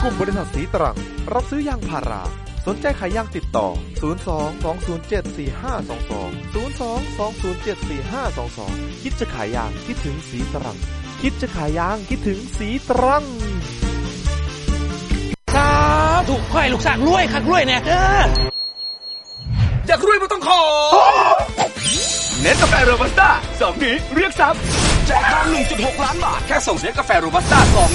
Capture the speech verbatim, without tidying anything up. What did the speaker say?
กลุ่มบริษัทสีตรังรับซื้อยางพาราสนใจขายยางติดต่อศูนย์ สอง สอง ศูนย์ เจ็ด สี่ ห้า สอง สอง ศูนย์ สอง สอง ศูนย์ เจ็ด สี่ ห้า สอง สองคิดจะขายยางคิดถึงสีตรังคิดจะขายยางคิดถึงสีตรังครับถูกค่อยลูกสร้างรวยคักรวยแน่เด้ออยากรวยไม่ต้องขอเนสกาแฟโรบัสต้าสองนี้เรียกทรัพย์แจกทอง หนึ่งจุดหก ล้านบาทแค่ส่งเนสกาแฟโรบัสต้าสอง